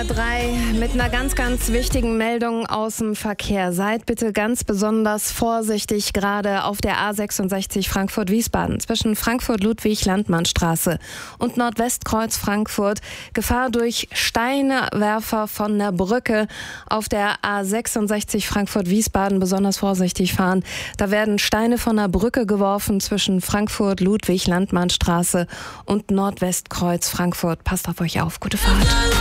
SWR3 mit einer ganz, ganz wichtigen Meldung aus dem Verkehr. Seid bitte ganz besonders vorsichtig, gerade auf der A66 Frankfurt-Wiesbaden zwischen Frankfurt-Ludwig-Landmannstraße und Nordwestkreuz Frankfurt. Gefahr durch Steinewerfer von der Brücke auf der A66 Frankfurt-Wiesbaden. Besonders vorsichtig fahren. Da werden Steine von der Brücke geworfen zwischen Frankfurt-Ludwig-Landmannstraße und Nordwestkreuz Frankfurt. Passt auf euch auf. Gute Fahrt.